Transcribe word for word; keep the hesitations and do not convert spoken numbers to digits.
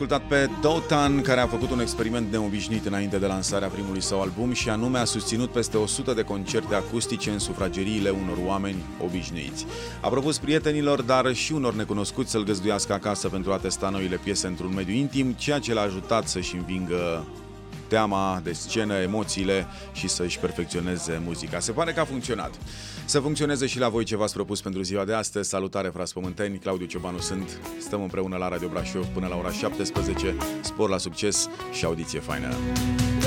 ascultat pe Dotan, care a făcut un experiment neobișnuit înainte de lansarea primului său album și anume a susținut peste o sută de concerte acustice în sufrageriile unor oameni obișnuiți. A propus prietenilor, dar și unor necunoscuți să-l găzduiască acasă pentru a testa noile piese într-un mediu intim, ceea ce l-a ajutat să-și învingă teama de scenă, emoțiile și să-și perfecționeze muzica. Se pare că a funcționat. Să funcționeze și la voi ce v-ați propus pentru ziua de astăzi. Salutare, frați pământeni, Claudiu Ciobanu sunt. Stăm împreună la Radio Brașov până la ora șaptesprezece. Spor la succes și audiție faină!